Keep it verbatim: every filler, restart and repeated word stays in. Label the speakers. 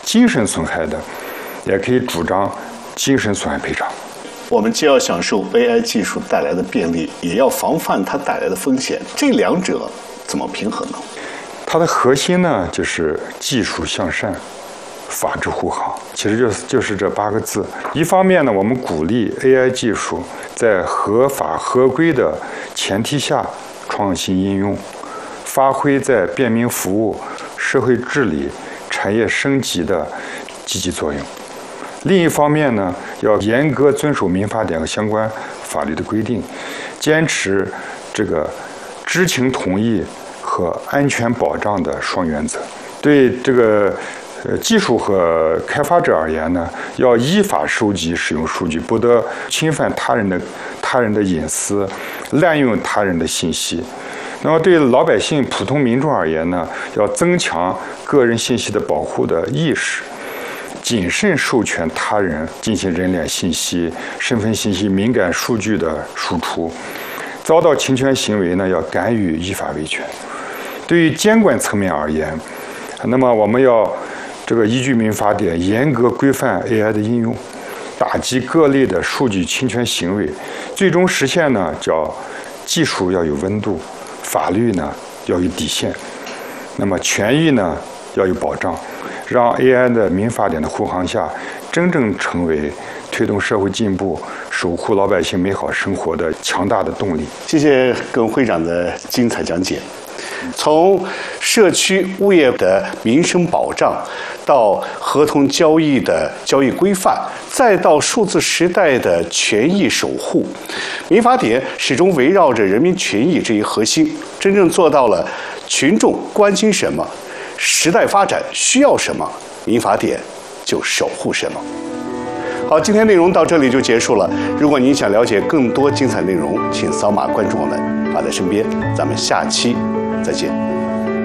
Speaker 1: 精神损害的，也可以主张精神损害赔偿。
Speaker 2: 我们既要享受 A I 技术带来的便利，也要防范它带来的风险，这两者怎么平衡呢？
Speaker 1: 它的核心呢，就是技术向善，法治护航，其实就是就是这八个字。一方面呢，我们鼓励 A I 技术在合法合规的前提下创新应用，发挥在便民服务、社会治理、产业升级的积极作用。另一方面呢，要严格遵守民法典和相关法律的规定，坚持这个知情同意和安全保障的双原则。对这个呃技术和开发者而言呢，要依法收集使用数据，不得侵犯他人的他人的隐私，滥用他人的信息。那么对老百姓、普通民众而言呢，要增强个人信息的保护的意识，谨慎授权他人进行人脸信息、身份信息敏感数据的输出，遭到侵权行为呢，要敢于依法维权。对于监管层面而言，那么我们要这个依据民法典严格规范 A I 的应用，打击各类的数据侵权行为，最终实现呢叫技术要有温度，法律呢要有底线，那么权益呢要有保障，让 A I 的民法典的护航下，真正成为推动社会进步、守护老百姓美好生活的强大的动力。
Speaker 2: 谢谢耿会长的精彩讲解。从社区物业的民生保障，到合同交易的交易规范，再到数字时代的权益守护，民法典始终围绕着人民权益这一核心，真正做到了群众关心什么，时代发展需要什么，民法典就守护什么。好，今天内容到这里就结束了。如果您想了解更多精彩内容，请扫码关注我们，法在身边。咱们下期再见。